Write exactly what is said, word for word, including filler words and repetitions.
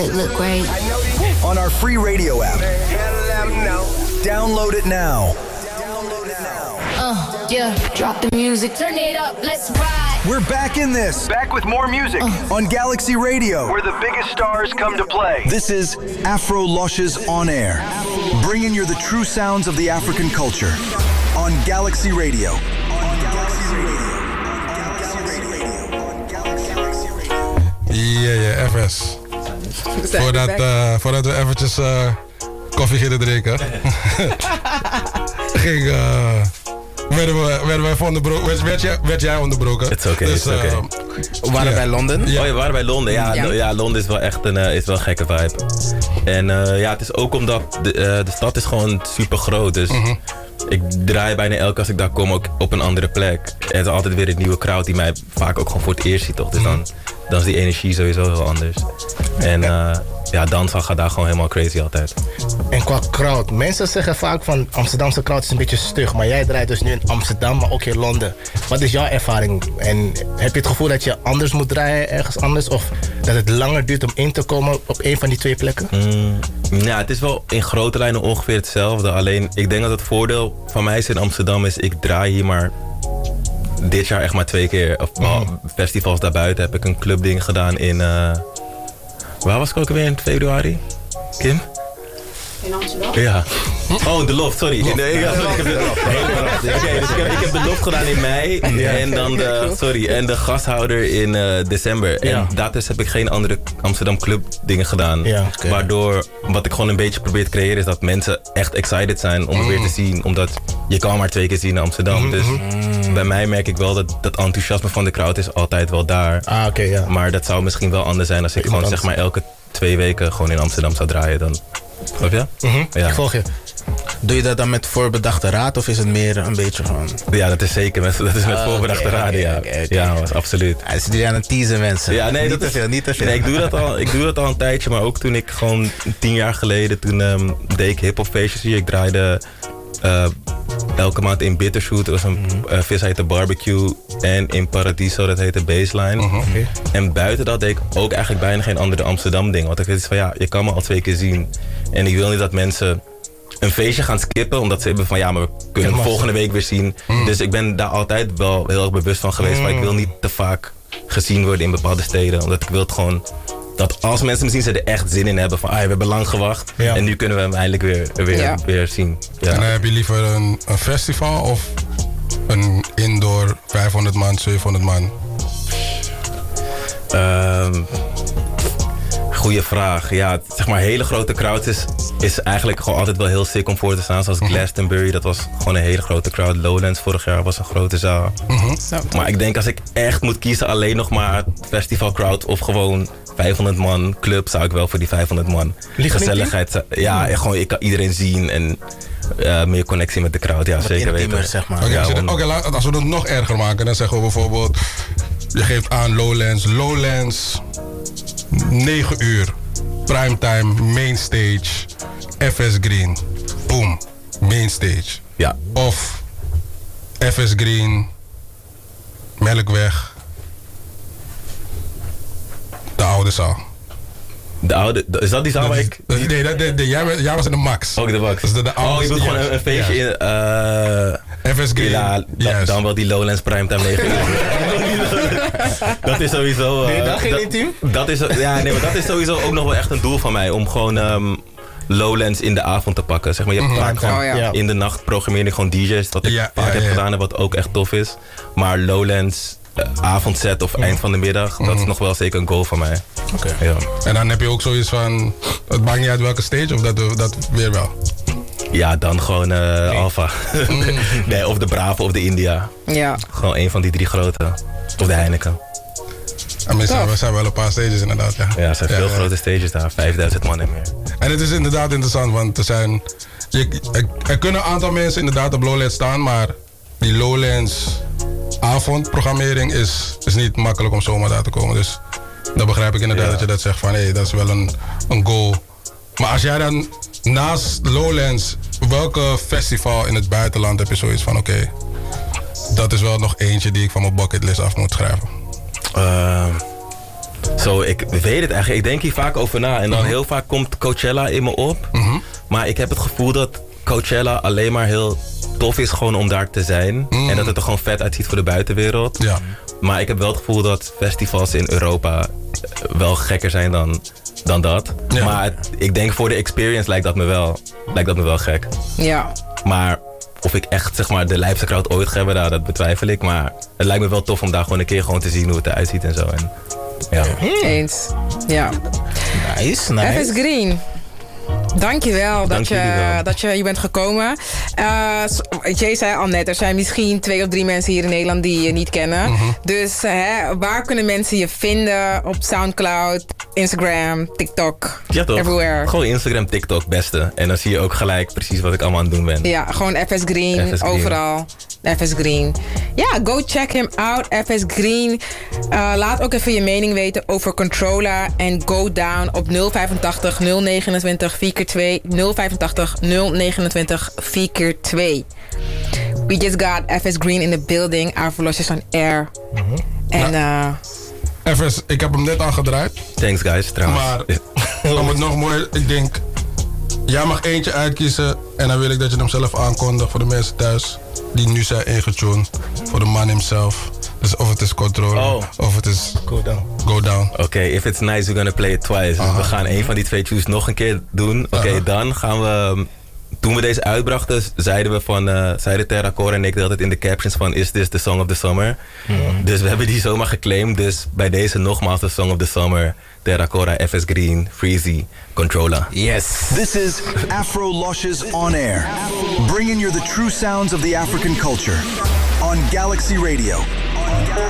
It look great. On our free radio app. Download it now. Uh, yeah, drop the music, turn it up, let's ride. We're back in this. Back with more music. Uh. On Galaxy Radio. Where the biggest stars come to play. This is Afro Lushes On Air. Bringing you the true sounds of the African culture. On Galaxy Radio. Ja, ja, F S. Voordat, uh, voordat we eventjes uh, koffie gingen drinken, ging, uh, werden, we, werden wij onderbroken. Werd, werd, jij, werd jij onderbroken? Het is oké. Dus, uh, okay. We waren yeah. bij Londen. Ja. Oh, je waren bij Londen. Ja, ja. ja Londen is wel echt een, uh, is wel een gekke vibe. En uh, ja, het is ook omdat de, uh, de stad is gewoon super groot. Dus mm-hmm. ik draai bijna elke keer als ik daar kom ook op een andere plek. En er is altijd weer een nieuwe crowd die mij vaak ook gewoon voor het eerst ziet, toch? Dus dan, dan is die energie sowieso heel anders. En uh, ja, dansen gaat daar gewoon helemaal crazy altijd. En qua crowd, mensen zeggen vaak van Amsterdamse crowd is een beetje stug. Maar jij draait dus nu in Amsterdam, maar ook in Londen. Wat is jouw ervaring? En heb je het gevoel dat je anders moet draaien ergens anders? Of dat het langer duurt om in te komen op een van die twee plekken? Mm, ja, het is wel in grote lijnen ongeveer hetzelfde. Alleen, ik denk dat het voordeel van mij is in Amsterdam is, ik draai hier maar dit jaar echt maar twee keer. Of mm. festivals daarbuiten heb ik een clubding gedaan in... Uh, waar was ik ook alweer in februari? Kim? In Amsterdam? Ja. Oh, de Loft, sorry. Loft. Nee, ja, sorry. Ik heb de, okay, dus ik, heb, ik heb de Loft gedaan in mei. Ja. En dan de, sorry, en de gasthouder in uh, december. Ja. En daartussen heb ik geen andere Amsterdam Club dingen gedaan. Ja, okay. Waardoor, wat ik gewoon een beetje probeer te creëren, is dat mensen echt excited zijn om het mm. weer te zien. Omdat je kan maar twee keer zien in Amsterdam. Mm-hmm. Dus mm. bij mij merk ik wel dat dat enthousiasme van de crowd is altijd wel daar. Ah, okay, ja. Maar dat zou misschien wel anders zijn als ik gewoon zeg maar elke twee weken gewoon in Amsterdam zou draaien. Dan... Snap je? Mm-hmm. Ja. Ik volg je. Doe je dat dan met voorbedachte raad of is het meer een beetje van... Ja, dat is zeker met, dat is met oh, voorbedachte okay, raad, ja. Okay, okay. Ja, was absoluut. Hij is jullie aan het teasen, mensen. Ja, nee, niet dat te is, veel, niet te veel. Nee, ik doe dat al, ik doe dat al een tijdje, maar ook toen ik gewoon tien jaar geleden, toen um, deed ik hiphopfeestjes hier. Ik draaide uh, elke maand in Bittershoot, er was een mm-hmm. uh, vis heette Barbecue en in Paradiso, dat heette Baseline. Mm-hmm. Okay. En buiten dat deed ik ook eigenlijk bijna geen andere Amsterdam ding. Want ik weet van ja, je kan me al twee keer zien. En ik wil niet dat mensen een feestje gaan skippen, omdat ze hebben van ja, maar we kunnen hem volgende week weer zien. Mm. Dus ik ben daar altijd wel heel erg bewust van geweest. Mm. Maar ik wil niet te vaak gezien worden in bepaalde steden. Omdat ik wil het gewoon, dat als mensen me zien, ze er echt zin in hebben. Van ah, we hebben lang gewacht. Ja. En nu kunnen we hem eindelijk weer, weer, ja. weer zien. Ja. En dan heb je liever een, een festival of een indoor vijfhonderd man, zevenhonderd man? Um, Goeie vraag. Ja, zeg maar hele grote crowd is, is eigenlijk gewoon altijd wel heel sick om voor te staan. Zoals Glastonbury, dat was gewoon een hele grote crowd. Lowlands vorig jaar was een grote zaal. Mm-hmm. Maar ik denk als ik echt moet kiezen alleen nog maar festival crowd of gewoon vijfhonderd man club, zou ik wel voor die vijfhonderd man gezelligheid. Ja, ja, gewoon ik kan iedereen zien en uh, meer connectie met de crowd. Ja, wat zeker weten. Zeg maar. Oké, ja, okay, okay, als we het nog erger maken, dan zeggen we bijvoorbeeld, je geeft aan Lowlands, Lowlands negen uur, primetime, mainstage, F S Green, boom, mainstage. Ja. Of F S Green, Melkweg, de oude zaal. De oude, is dat die zaal waar ik... Nee, nee, nee, nee, nee jij, jij was in de Max. Ook de Max. Dus de, de oh, je bedoelt gewoon een, een feestje yes. in... Uh, F S Green. Ja, da, yes. Dan wel die Lowlands primetime negen uur. Dat is sowieso... Uh, nee, dat geen intiem? Dat is, ja, nee, maar dat is sowieso ook nog wel echt een doel van mij. Om gewoon um, Lowlands in de avond te pakken. Zeg maar, je hebt vaak gewoon oh, ja. in de nacht programmeer je gewoon D J's. Wat ik ja, vaak ja, heb ja. gedaan en wat ook echt tof is. Maar Lowlands... Uh, avondset of eind van de middag, mm-hmm. dat is nog wel zeker een goal van mij. Oké. Okay. Ja. En dan heb je ook zoiets van, het maakt niet uit welke stage of dat, dat weer wel? Ja, dan gewoon uh, nee. Alpha. Mm. Nee, of de Bravo of de India. Ja. Gewoon een van die drie grote. Of de Heineken. Er zijn, zijn wel een paar stages inderdaad, ja. Ja, er zijn ja, veel ja. grote stages daar, vijfduizend man en meer. En het is inderdaad interessant, want er zijn... Je, er, er kunnen een aantal mensen inderdaad op Lowlands staan, maar die Lowlands... avondprogrammering is, is niet makkelijk om zomaar daar te komen. Dus dan begrijp ik inderdaad ja. dat je dat zegt van hé, hey, dat is wel een, een goal. Maar als jij dan naast Lowlands, welke festival in het buitenland heb je zoiets van oké, okay, dat is wel nog eentje die ik van mijn bucketlist af moet schrijven? Uh, Zo, ik weet het eigenlijk. Ik denk hier vaak over na. En dan heel vaak komt Coachella in me op. Mm-hmm. Maar ik heb het gevoel dat Coachella alleen maar heel tof is gewoon om daar te zijn. Mm. En dat het er gewoon vet uitziet voor de buitenwereld. Ja. Maar ik heb wel het gevoel dat festivals in Europa wel gekker zijn dan, dan dat. Ja. Maar het, ik denk voor de experience lijkt dat me wel, lijkt dat me wel gek. Ja. Maar of ik echt zeg maar, de lijpste crowd ooit ga hebben, nou, dat betwijfel ik. Maar het lijkt me wel tof om daar gewoon een keer gewoon te zien hoe het eruit ziet en zo. En, ja. Eens. Ja. Nice, nice. F S Green. Dankjewel dat Dank je, jullie wel. dat je hier bent gekomen. Uh, Jay zei al net, er zijn misschien twee of drie mensen hier in Nederland die je niet kennen. Mm-hmm. Dus hè, waar kunnen mensen je vinden? Op Soundcloud, Instagram, TikTok, Ja toch? everywhere. Gewoon Instagram, TikTok, beste. En dan zie je ook gelijk precies wat ik allemaal aan het doen ben. Ja, gewoon F S Green, F S Green. overal. F S Green. Ja, go check him out, F S Green. Uh, laat ook even je mening weten over Controller en Go Down op nul vijfentachtig nul negenentwintig vier keer twee. nul vijfentachtig nul negenentwintig vier keer twee. We just got F S Green in the building. Our Velocious on air. Mm-hmm. En uh, F S, ik heb hem net al gedraaid. Thanks guys, trouwens. Maar om het nog mooi, ik denk, jij mag eentje uitkiezen en dan wil ik dat je hem zelf aankondigt voor de mensen thuis die nu zijn ingetuned. Voor de man himself. Dus of het is Controller, Oh. of het is Go down. Go Down. Oké, okay, if it's nice, we're gonna play it twice. Dus we gaan een van die twee tunes nog een keer doen. Oké, okay, dan gaan we... Toen we deze uitbrachten, zeiden we van... Uh, zeiden Terracora en ik de hele tijd in de captions van... Is this the song of the summer? Mm. Dus we hebben die zomaar geclaimd. Dus bij deze nogmaals de song of the summer. Terracora, F S Green, Freezy, Controller. Yes. This is Afro Lushes On Air, bringing you the true sounds of the African culture on Galaxy Radio.